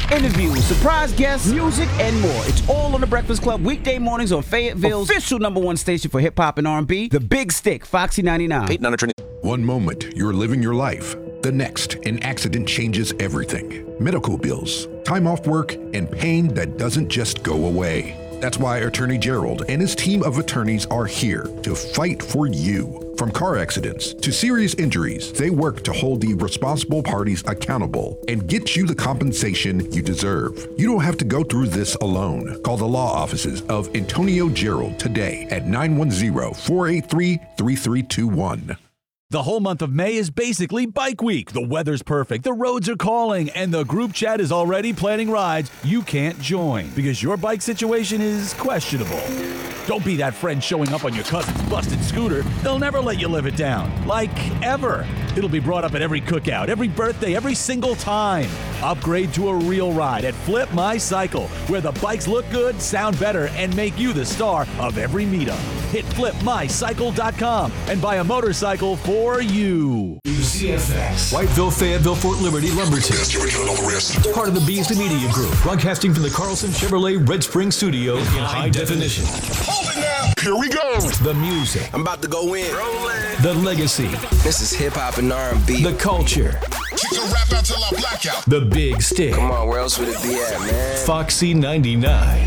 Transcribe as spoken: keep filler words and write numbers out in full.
interviews, surprise guests, music, and more. It's all on The Breakfast Club, weekday mornings on Fayetteville's official number one station for hip-hop and R and B, The Big Stick, Foxy ninety-nine. One moment, you're living your life. The next, an accident changes everything. Medical bills, time off work, and pain that doesn't just go away. That's why Attorney Gerald and his team of attorneys are here to fight for you. From car accidents to serious injuries, they work to hold the responsible parties accountable and get you the compensation you deserve. You don't have to go through this alone. Call the law offices of Antonio Gerald today at nine one zero, four eight three, three three two one. The whole month of May is basically Bike Week. The weather's perfect, the roads are calling, and the group chat is already planning rides you can't join because your bike situation is questionable. Don't be that friend showing up on your cousin's busted scooter. They'll never let you live it down. Like, ever. It'll be brought up at every cookout, every birthday, every single time. Upgrade to a real ride at Flip My Cycle, where the bikes look good, sound better, and make you the star of every meetup. Hit flip my cycle dot com and buy a motorcycle for you. C F X. Whiteville, Fayetteville, Fort Liberty, Lumberton. Part of the Beasley Media Group. Broadcasting from the Carlson Chevrolet Red Spring Studio in high definition. Hold it now. Here we go. The music. I'm about to go in. Rolling. The legacy. This is hip hop and R and B. The culture. Keep the rap out till I black out. The Big Stick. Come on, where else would it be at, man? Foxy ninety-nine.